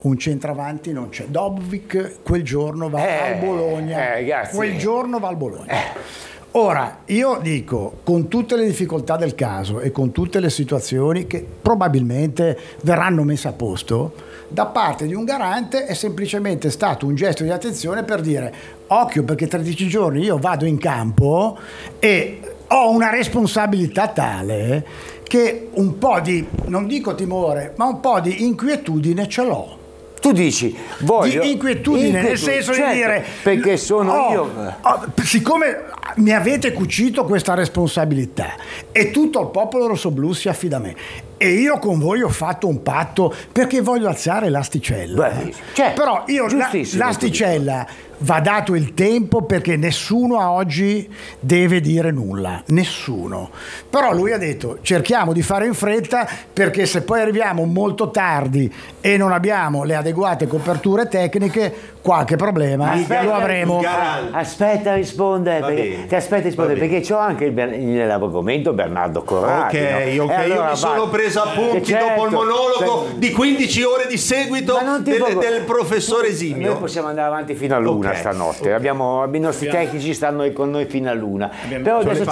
un centravanti non c'è. Dobbik quel giorno va al Bologna. Quel giorno va al Bologna. Ora, io dico, con tutte le difficoltà del caso e con tutte le situazioni che probabilmente verranno messe a posto, da parte di un garante è semplicemente stato un gesto di attenzione per dire: occhio, perché 13 giorni io vado in campo e ho una responsabilità tale che un po' di, non dico timore, ma un po' di inquietudine ce l'ho. Tu dici, voglio... Di inquietudine, nel senso di dire... Perché sono io... siccome mi avete cucito questa responsabilità e tutto il popolo rossoblù si affida a me e io con voi ho fatto un patto perché voglio alzare l'asticella. Però io l'asticella va dato il tempo, perché nessuno a oggi deve dire nulla, nessuno. Però lui ha detto: cerchiamo di fare in fretta, perché se poi arriviamo molto tardi e non abbiamo le adeguate coperture tecniche, qualche problema lo avremo. Aspetta a rispondere, perché c'ho anche nell'argomento Bernardo Corradi. Io mi sono preso appunti dopo il monologo di 15 ore di seguito del professore Esimio. Noi possiamo andare avanti fino all'una stanotte. I nostri tecnici stanno con noi fino all'una. Però adesso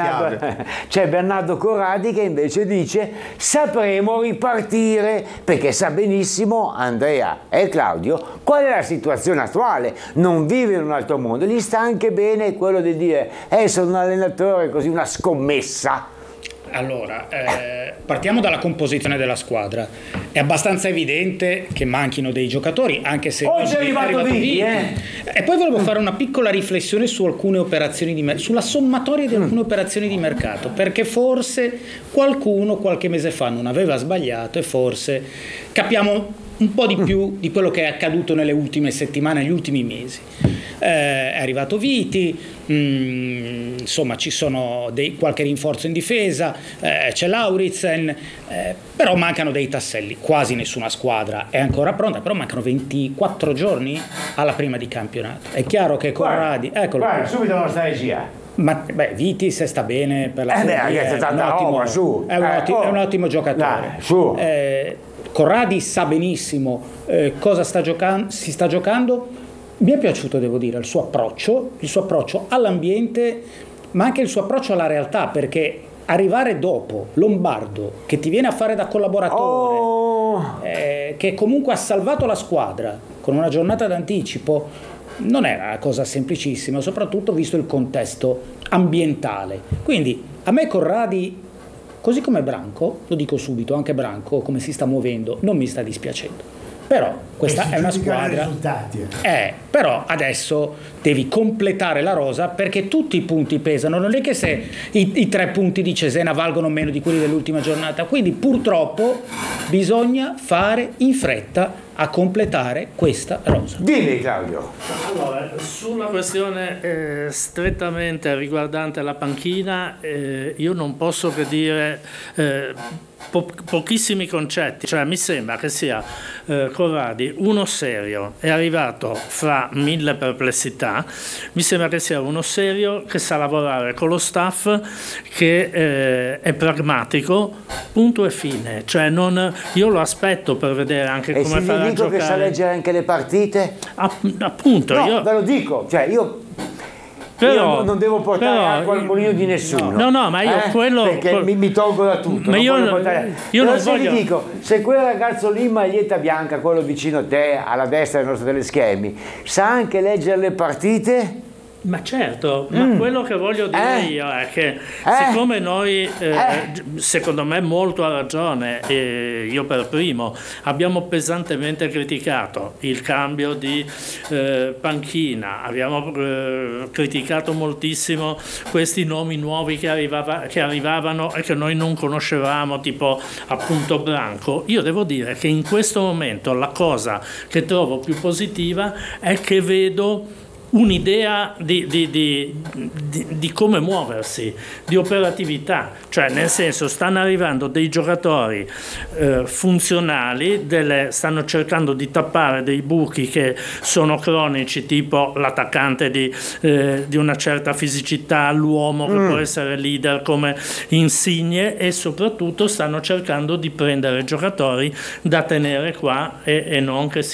c'è Bernardo Corradi che invece dice: sapremo ripartire, perché sa benissimo Andrea e Claudio qual è la situazione attuale, non vive in un altro mondo, gli sta anche bene quello di dire sono un allenatore, così, una scommessa. Allora, partiamo dalla composizione della squadra. È abbastanza evidente che manchino dei giocatori, anche se oggi è arrivato Viti. E poi volevo fare una piccola riflessione su alcune operazioni sulla sommatoria di alcune operazioni di mercato, perché forse qualcuno qualche mese fa non aveva sbagliato e forse capiamo un po' di più di quello che è accaduto nelle ultime settimane, negli ultimi mesi. È arrivato Viti, insomma ci sono qualche rinforzo in difesa, c'è Lauritsen, però mancano dei tasselli. Quasi nessuna squadra è ancora pronta, però mancano 24 giorni alla prima di campionato. È chiaro che Corradi, eccolo, subito la nostra regia. Ma Viti, se sta bene per la è un ottimo giocatore. Corradi sa benissimo cosa si sta giocando. Mi è piaciuto, devo dire, il suo approccio all'ambiente, ma anche il suo approccio alla realtà, perché arrivare dopo Lombardo, che ti viene a fare da collaboratore, che comunque ha salvato la squadra con una giornata d'anticipo, non è una cosa semplicissima, soprattutto visto il contesto ambientale. Quindi a me Corradi, così come Branco, lo dico subito, anche Branco come si sta muovendo non mi sta dispiacendo. Però questa è una squadra. Però adesso devi completare la rosa, perché tutti i punti pesano. Non è che se i 3 punti di Cesena valgono meno di quelli dell'ultima giornata. Quindi purtroppo bisogna fare in fretta a completare questa rosa. Dimmi, Claudio. Allora, sulla questione strettamente riguardante la panchina, io non posso che dire pochissimi concetti. Cioè, mi sembra che sia Corradi uno serio, è arrivato fra 1000 perplessità, mi sembra che sia uno serio, che sa lavorare con lo staff, che è pragmatico, punto e fine. Cioè, io lo aspetto per vedere anche come farà a giocare. Che sa leggere anche le partite? Appunto, no, ve lo dico, cioè io non devo portare acqua al mulino di nessuno. No, ma io quello perché mi tolgo da tutto. Ma io non voglio. Ti dico, se quel ragazzo lì, maglietta bianca, quello vicino a te, alla destra del nostro teleschermi, sa anche leggere le partite. Ma certo, ma quello che voglio dire io è che siccome noi, secondo me molto ha ragione, io per primo, abbiamo pesantemente criticato il cambio di panchina, abbiamo criticato moltissimo questi nomi nuovi che arrivavano e che noi non conoscevamo, tipo appunto Branco. Io devo dire che in questo momento la cosa che trovo più positiva è che vedo un'idea di come muoversi, di operatività, cioè nel senso stanno arrivando dei giocatori funzionali, stanno cercando di tappare dei buchi che sono cronici, tipo l'attaccante di una certa fisicità, l'uomo che può essere leader come Insigne, e soprattutto stanno cercando di prendere giocatori da tenere qua e non che